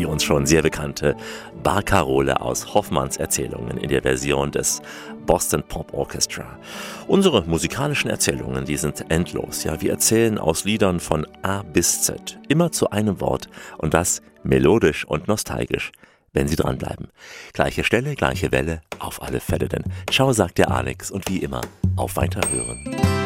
uns schon sehr bekannte Barkarole aus Hoffmanns Erzählungen in der Version des Boston Pop Orchestra. Unsere musikalischen Erzählungen, die sind endlos. Ja, wir erzählen aus Liedern von A bis Z, immer zu einem Wort und das melodisch und nostalgisch, wenn Sie dranbleiben. Gleiche Stelle, gleiche Welle, auf alle Fälle denn. Ciao, sagt der Alex und wie immer, auf Weiterhören.